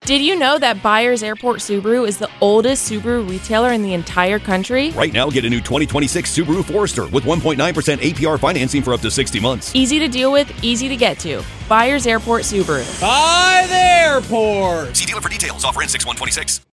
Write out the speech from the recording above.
Did you know that Byers Airport Subaru is the oldest Subaru retailer in the entire country? Right now, get a new 2026 Subaru Forester with 1.9% APR financing for up to 60 months. Easy to deal with, easy to get to. Byers Airport Subaru. By the airport. See dealer for details. Offer ends 6/1/26.